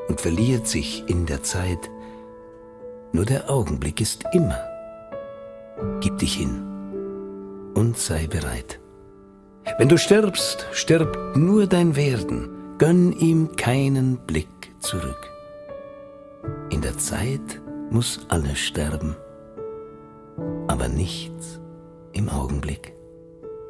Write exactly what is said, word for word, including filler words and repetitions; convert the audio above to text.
und verliert sich in der Zeit. Nur der Augenblick ist immer. Gib dich hin und sei bereit. Wenn du stirbst, stirbt nur dein Werden. Gönn ihm keinen Blick zurück. In der Zeit muss alles sterben, aber nichts im Augenblick.